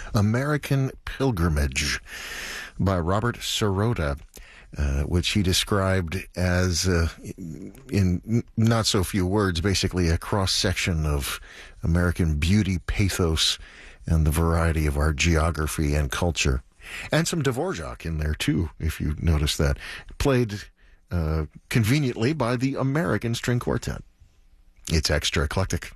American Pilgrimage by Robert Sirota, which he described as, in not so few words, basically a cross-section of American beauty, pathos, and the variety of our geography and culture. And some Dvorak in there, too, if you notice that. Played conveniently by the American String Quartet. It's extra eclectic.